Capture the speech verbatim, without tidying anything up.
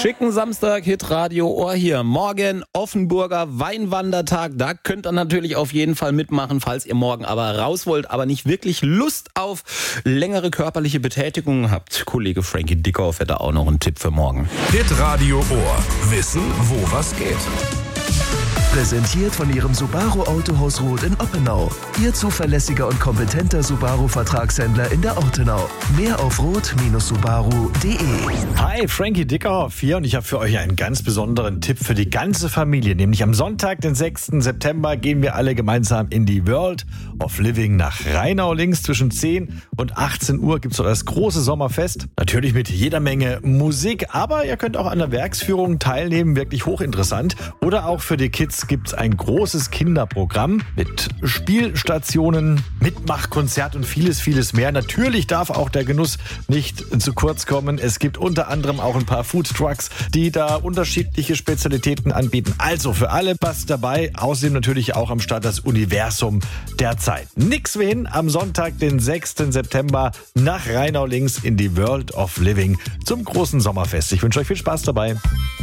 schicken Samstag, Hitradio Ohr hier. Morgen Offenburger Weinwandertag. Da könnt ihr natürlich auf jeden Fall mitmachen, falls ihr morgen aber raus wollt, aber nicht wirklich Lust auf längere körperliche Betätigung habt. Kollege Frankie Dickhoff hätte auch noch einen Tipp für morgen. Hitradio Ohr. Wissen, wo was geht. Präsentiert von Ihrem Subaru Autohaus Roth in Oppenau. Ihr zuverlässiger und kompetenter Subaru-Vertragshändler in der Ortenau. Mehr auf roth Subaru punkt de. Hi, Frankie Dickhoff hier und ich habe für euch einen ganz besonderen Tipp für die ganze Familie. Nämlich am Sonntag, den sechsten September, gehen wir alle gemeinsam in die World of Living nach Rheinau. Links zwischen zehn und achtzehn Uhr gibt es dort das große Sommerfest. Natürlich mit jeder Menge Musik, aber ihr könnt auch an der Werksführung teilnehmen, wirklich hochinteressant. Oder auch für die Kids gibt es ein großes Kinderprogramm mit Spielstationen, Mitmachkonzert und vieles, vieles mehr. Natürlich darf auch der Genuss nicht zu kurz kommen. Es gibt unter anderem auch ein paar Foodtrucks, die da unterschiedliche Spezialitäten anbieten. Also für alle passt dabei. Außerdem natürlich auch am Start das Universum der Zeit. Nix wie hin am Sonntag, den sechsten September nach Rheinau links in die World of Living zum großen Sommerfest. Ich wünsche euch viel Spaß dabei.